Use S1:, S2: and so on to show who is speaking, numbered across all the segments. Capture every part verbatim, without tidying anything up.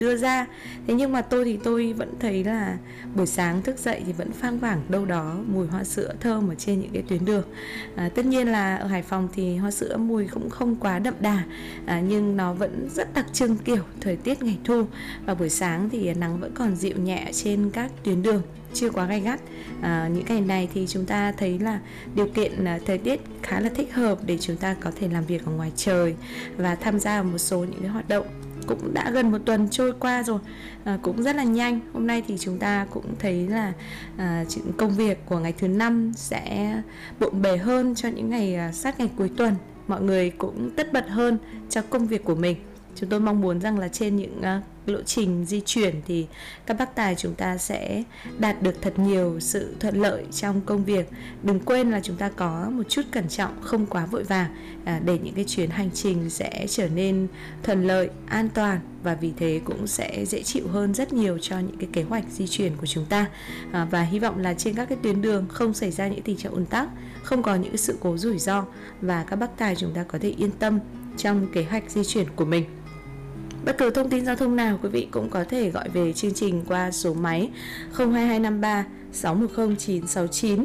S1: đưa ra. Thế nhưng mà tôi thì tôi vẫn thấy là buổi sáng thức dậy thì vẫn phang phảng đâu đó mùi hoa sữa thơm ở trên những cái tuyến đường. À, tất nhiên là ở Hải Phòng thì hoa sữa mùi cũng không quá đậm đà, à, nhưng nó vẫn rất đặc trưng kiểu thời tiết ngày thu. Và buổi sáng thì nắng vẫn còn dịu nhẹ trên các tuyến đường, chưa quá gay gắt. À, những ngày này thì chúng ta thấy là điều kiện à, thời tiết khá là thích hợp để chúng ta có thể làm việc ở ngoài trời và tham gia vào một số những cái hoạt động. Cũng đã gần một tuần trôi qua rồi, à, cũng rất là nhanh. Hôm nay thì chúng ta cũng thấy là à, công việc của ngày thứ năm sẽ bộn bề hơn cho những ngày à, sát ngày cuối tuần. Mọi người cũng tất bật hơn cho công việc của mình. Chúng tôi mong muốn rằng là trên những uh, lộ trình di chuyển thì các bác tài chúng ta sẽ đạt được thật nhiều sự thuận lợi trong công việc. Đừng quên là chúng ta có một chút cẩn trọng, không quá vội vàng, à, để những cái chuyến hành trình sẽ trở nên thuận lợi, an toàn và vì thế cũng sẽ dễ chịu hơn rất nhiều cho những cái kế hoạch di chuyển của chúng ta. À, và hy vọng là trên các cái tuyến đường không xảy ra những tình trạng ùn tắc, không có những sự cố rủi ro và các bác tài chúng ta có thể yên tâm trong kế hoạch di chuyển của mình. Bất cứ thông tin giao thông nào, quý vị cũng có thể gọi về chương trình qua số máy không hai hai năm ba sáu một không chín sáu chín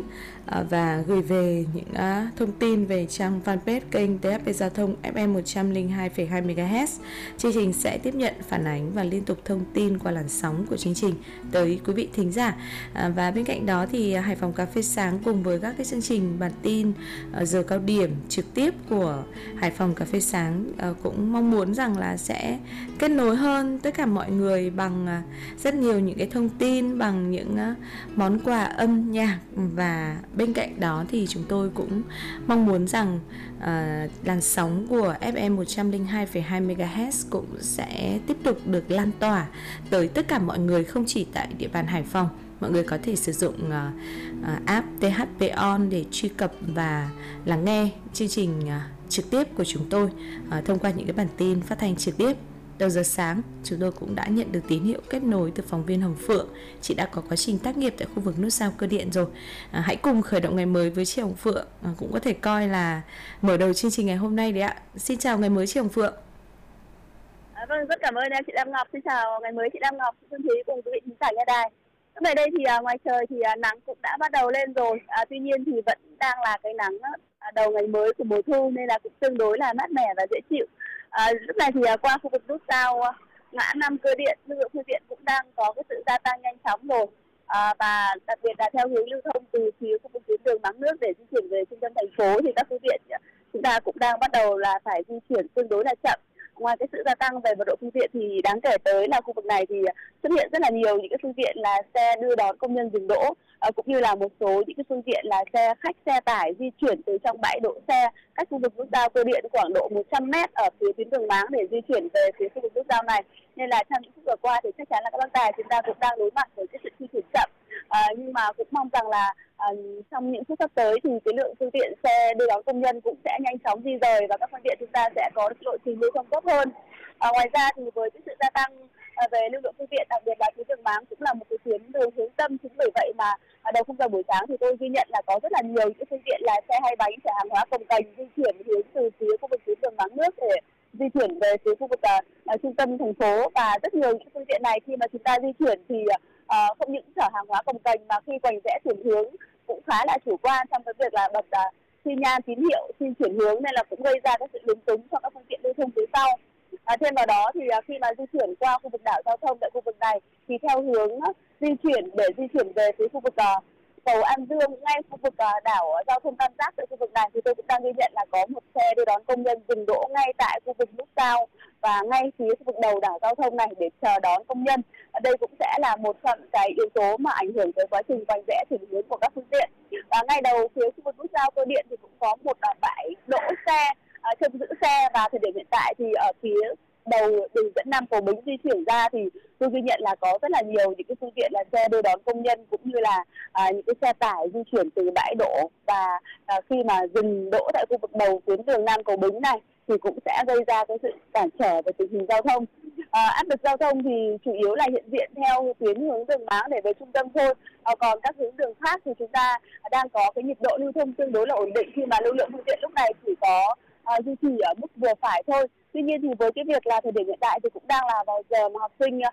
S1: và gửi về những thông tin về trang fanpage kênh tê ép pê Giao thông ép em một trăm lẻ hai phẩy hai mê ga héc. Chương trình sẽ tiếp nhận phản ánh và liên tục thông tin qua làn sóng của chương trình tới quý vị thính giả. Và bên cạnh đó thì Hải Phòng Cà phê Sáng cùng với các cái chương trình bản tin giờ cao điểm trực tiếp của Hải Phòng Cà phê Sáng cũng mong muốn rằng là sẽ kết nối hơn tất cả mọi người bằng rất nhiều những cái thông tin, bằng những món quà âm nhạc. Và bên cạnh đó thì chúng tôi cũng mong muốn rằng uh, làn sóng của ép em một trăm lẻ hai phẩy hai mê ga héc cũng sẽ tiếp tục được lan tỏa tới tất cả mọi người, không chỉ tại địa bàn Hải Phòng. Mọi người có thể sử dụng uh, uh, app tê hát pê On để truy cập và lắng nghe chương trình uh, trực tiếp của chúng tôi uh, thông qua những cái bản tin phát thanh trực tiếp. Đầu giờ sáng, chúng tôi cũng đã nhận được tín hiệu kết nối từ phóng viên Hồng Phượng. Chị đã có quá trình tác nghiệp tại khu vực nút giao cơ điện rồi. À, hãy cùng khởi động ngày mới với chị Hồng Phượng, à, cũng có thể coi là mở đầu chương trình ngày hôm nay đấy ạ. Xin chào ngày mới chị Hồng Phượng.
S2: À, vâng, rất cảm ơn em chị Lam Ngọc. Xin chào ngày mới chị Lam Ngọc, Xuân Thúy cùng quý vị khán giả nghe đài. Lúc này đây thì à, ngoài trời thì à, nắng cũng đã bắt đầu lên rồi. À, tuy nhiên thì vẫn đang là cái nắng à, đầu ngày mới của mùa thu nên là cũng tương đối là mát mẻ và dễ chịu. À, lúc này thì à, qua khu vực nút giao à, ngã năm cơ điện, lực lượng phương tiện cũng đang có cái sự gia tăng nhanh chóng rồi. À, và đặc biệt là theo hướng lưu thông từ phía khu vực tuyến đường Máng Nước để di chuyển về trung tâm thành phố thì các phương tiện chúng ta cũng đang bắt đầu là phải di chuyển tương đối là chậm. Ngoài cái sự gia tăng về mật độ phương tiện thì đáng kể tới là khu vực này thì xuất hiện rất là nhiều những cái phương tiện là xe đưa đón công nhân dừng đỗ, à, cũng như là một số những cái phương tiện là xe khách, xe tải di chuyển từ trong bãi đỗ xe cách khu vực nút giao cơ điện khoảng độ một trăm mét ở phía tuyến đường Máng để di chuyển về phía khu vực nút giao này. Nên là trong những phút vừa qua thì chắc chắn là các bác tài chúng ta cũng đang đối mặt với cái sự di chuyển chậm, à, nhưng mà cũng mong rằng là à, trong những phút sắp tới thì cái lượng phương tiện xe đưa đón công nhân cũng sẽ nhanh chóng di rời và các phương tiện chúng ta sẽ có cái lộ trình lưu thông tốt hơn. À, ngoài ra thì với cái sự gia tăng à, về lưu lượng phương tiện, đặc biệt là tuyến đường Máng cũng là một cái tuyến đường hướng tâm, chính bởi vậy mà à, đầu khung giờ buổi sáng thì tôi ghi nhận là có rất là nhiều những cái phương tiện là xe hai bánh chở hàng hóa cồng kềnh di chuyển hướng từ phía khu vực tuyến đường Máng Nước để di chuyển về phía khu vực à, à, trung tâm thành phố. Và rất nhiều những phương tiện này khi mà chúng ta di chuyển thì à, không những chở hàng hóa cồng kềnh mà khi quành rẽ chuyển hướng cũng khá là chủ quan trong cái việc là bật à, xi nhan tín hiệu xin chuyển hướng, nên là cũng gây ra cái sự lúng túng cho các phương tiện lưu thông phía sau. À, thêm vào đó thì à, khi mà di chuyển qua khu vực đảo giao thông tại khu vực này thì theo hướng à, di chuyển để di chuyển về phía khu vực à, cầu An Dương ngay khu vực à, đảo giao thông Tam Giác tại khu vực này thì tôi cũng đang ghi nhận là có một xe đưa đón công nhân dừng đỗ ngay tại khu vực nút giao và ngay phía khu vực đầu đảo giao thông này để chờ đón công nhân. À, đây cũng sẽ là một trong cái yếu tố mà ảnh hưởng tới quá trình quanh rẽ chuyển hướng của các phương tiện. Và ngay đầu phía khu vực nút giao cơ điện thì cũng có một à, bãi đỗ xe, à, trông giữ xe, và thời điểm hiện tại thì ở phía đầu đường dẫn Nam Cầu Bính di chuyển ra thì tôi ghi nhận là có rất là nhiều những cái phương tiện là xe đưa đón công nhân cũng như là à, những cái xe tải di chuyển từ bãi đỗ, và à, khi mà dừng đỗ tại khu vực đầu tuyến đường Nam Cầu Bính này thì cũng sẽ gây ra cái sự cản trở về tình hình giao thông. À, áp lực giao thông thì chủ yếu là hiện diện theo tuyến hướng đường Máng để về trung tâm thôi. À, còn các hướng đường khác thì chúng ta đang có cái nhịp độ lưu thông tương đối là ổn định khi mà lưu lượng phương tiện lúc này chỉ có à, duy trì ở mức vừa phải thôi. Tuy nhiên thì với cái việc là thời điểm hiện tại thì cũng đang là vào giờ mà học sinh